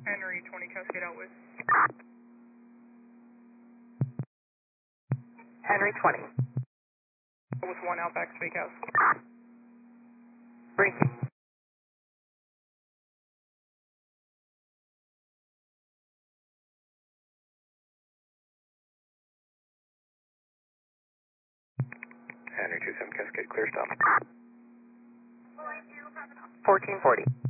Henry 20 Cascade out with. Henry 20. With 1 Outback Steakhouse. Breaking. Henry 27 Cascade, clear stop. 1440.